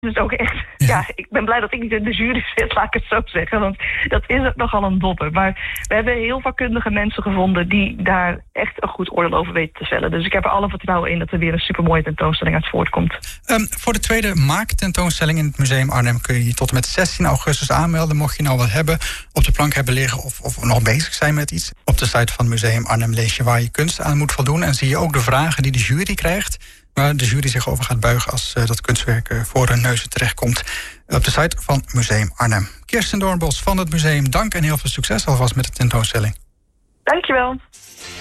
Dus ook echt, ik ben blij dat ik niet in de jury zit, laat ik het zo zeggen. Want dat is ook nogal een dopper. Maar we hebben heel vakkundige mensen gevonden die daar echt een goed oordeel over weten te vellen. Dus ik heb er alle vertrouwen in dat er weer een supermooie tentoonstelling uit voortkomt. Voor de tweede maaktentoonstelling in het Museum Arnhem kun je je tot en met 16 augustus aanmelden. Mocht je nou wat hebben, op de plank hebben liggen of nog bezig zijn met iets. Op de site van Museum Arnhem lees je waar je kunst aan moet voldoen. En zie je ook de vragen die de jury krijgt, waar de jury zich over gaat buigen als dat kunstwerk voor hun neuzen terechtkomt. Op de site van Museum Arnhem. Kirsten Doornbos van het museum, dank en heel veel succes alvast met de tentoonstelling. Dankjewel.